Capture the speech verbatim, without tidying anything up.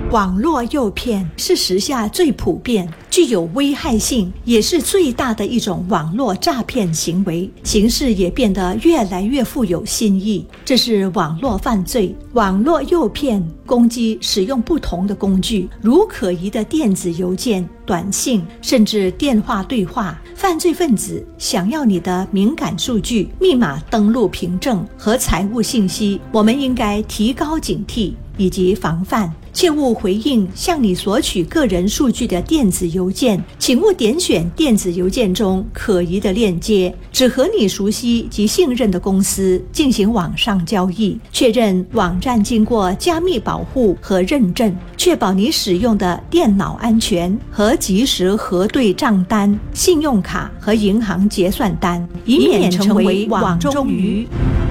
网络诱骗是时下最普遍、具有危害性，也是最大的一种网络诈骗行为，形式也变得越来越富有新意。这是网络犯罪。网络诱骗攻击使用不同的工具，如可疑的电子邮件、短信，甚至电话对话。犯罪分子想要你的敏感数据、密码登录凭证和财务信息，我们应该提高警惕以及防范，切勿回应向你索取个人数据的电子邮件，请勿点选电子邮件中可疑的链接，只和你熟悉及信任的公司进行网上交易，确认网站经过加密保护和认证，确保你使用的电脑安全和及时核对账单、信用卡和银行结算单，以免成为网中鱼。